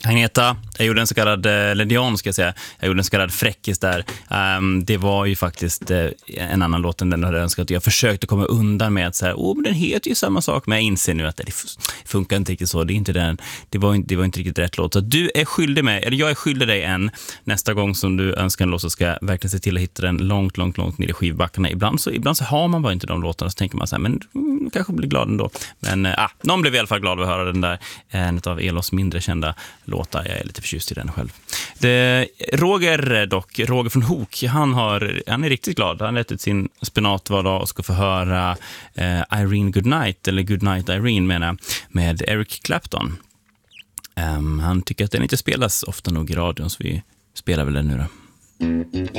Agneta, jag gjorde en så kallad Ledion ska jag säga. Jag gjorde en så kallad fräckis där. Det var ju faktiskt en annan låt än den jag hade önskat. Jag försökte komma undan med att säga, men den heter ju samma sak. Men jag inser nu att det funkar inte riktigt så. Det är inte den. Det var inte riktigt rätt låt. Så du är skyldig mig, eller jag är skyldig dig nästa gång som du önskar en låt, så ska jag verkligen se till att hitta den långt ner i skivbackarna. Ibland så har man bara inte de låtarna, så tänker man så här, men kanske blir glad ändå. Men någon blev i alla fall glad att höra den där, en av Elos mindre kända låtar. Jag är lite förtjust i den själv. Roger från Hook, han är riktigt glad. Han lät ut sin spenat var dag och ska få höra Irene Goodnight, eller Goodnight Irene menar jag, med Eric Clapton. Han tycker att den inte spelas ofta nog i radion, så vi spelar väl den nu då.